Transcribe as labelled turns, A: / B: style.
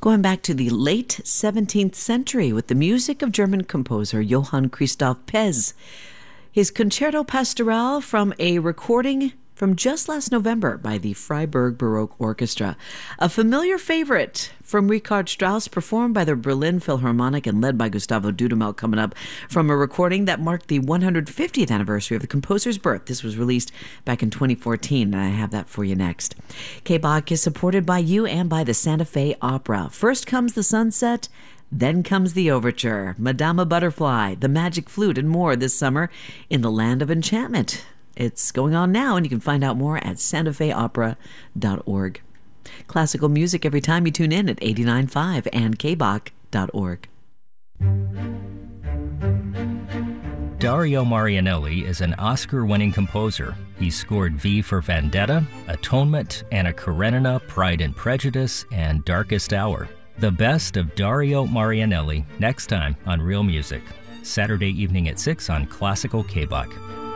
A: Going back to the late 17th century with the music of German composer Johann Christoph Pez. His Concerto Pastoral from a recording from just last November by the Freiburg Baroque Orchestra. A familiar favorite from Richard Strauss, performed by the Berlin Philharmonic and led by Gustavo Dudamel, coming up from a recording that marked the 150th anniversary of the composer's birth. This was released back in 2014, and I have that for you next. K-Bach is supported by you and by the Santa Fe Opera. First comes the sunset, then comes the overture, Madama Butterfly, the Magic Flute, and more this summer in the Land of Enchantment. It's going on now, and you can find out more at santafeopera.org. Classical music every time you tune in at 89.5 and kbach.org.
B: Dario Marianelli is an Oscar-winning composer. He scored V for Vendetta, Atonement, Anna Karenina, Pride and Prejudice, and Darkest Hour. The best of Dario Marianelli next time on Real Music. Saturday evening at 6 on Classical K-Bach.